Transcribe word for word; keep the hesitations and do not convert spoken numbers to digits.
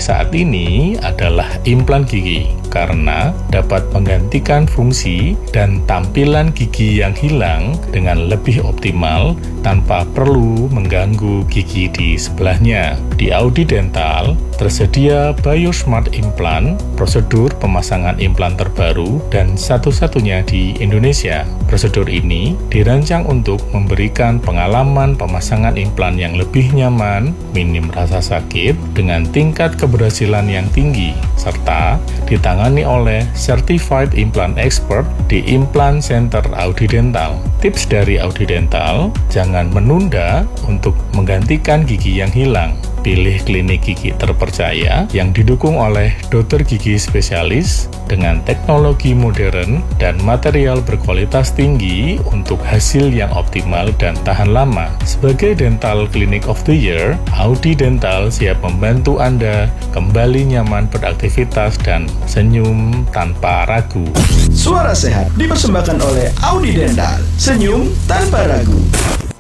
saat ini adalah implan gigi, karena dapat menggantikan fungsi dan tampilan gigi yang hilang dengan lebih optimal tanpa perlu mengganggu gigi di sebelahnya. Di Audi Dental, tersedia BioSmart Implant, prosedur pemasangan implan terbaru dan satu-satunya di Indonesia. Prosedur ini dirancang untuk memberikan pengalaman pemasangan implan yang lebih nyaman, minim rasa sakit, dengan tingkat keberhasilan yang tinggi, serta ditangani oleh Certified Implant Expert di Implant Center Audi Dental. Tips dari Audi Dental, jangan menunda untuk menggantikan gigi yang hilang. Pilih klinik gigi terpercaya yang didukung oleh dokter gigi spesialis dengan teknologi modern dan material berkualitas tinggi untuk hasil yang optimal dan tahan lama. Sebagai Dental Clinic of the Year, Audi Dental siap membantu Anda kembali nyaman beraktivitas dan senyum tanpa ragu. Suara Sehat dipersembahkan oleh Audi Dental. Senyum tanpa ragu.